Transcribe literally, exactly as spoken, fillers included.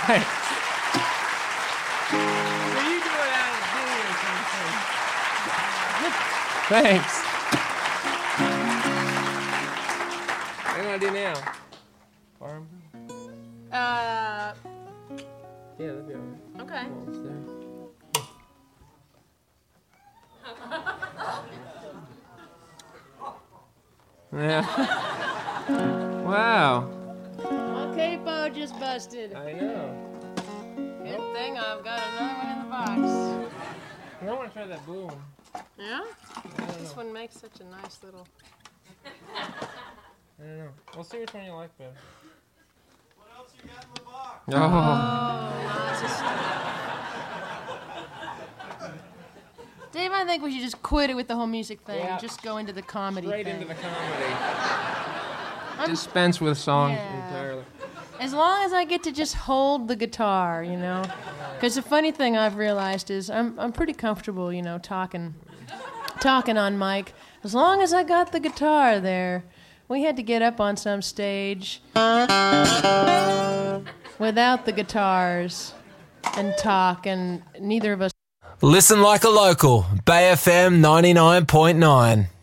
right. So you do it out of doing or something. Thanks. What do you want to do now? Farm? Uh, Yeah, that'd be alright. okay. Almost there. Yeah. Wow. My capo just busted. I know. Good thing I've got another one in the box. I want to try that blue one. Yeah? I don't This know. one makes such a nice little... I don't know. We'll see which one you like better. Oh. Oh, lots of stuff. Dave, I think we should just quit it with the whole music thing. Yeah. Just go into the comedy Straight thing. into the comedy. I'm- Dispense with songs Yeah. entirely. As long as I get to just hold the guitar, you know. Because the funny thing I've realized is I'm I'm pretty comfortable, you know, talking talking on mic. As long as I got the guitar there. We had to get up on some stage without the guitars and talk, and neither of us. Listen like a local. Bay F M ninety-nine point nine.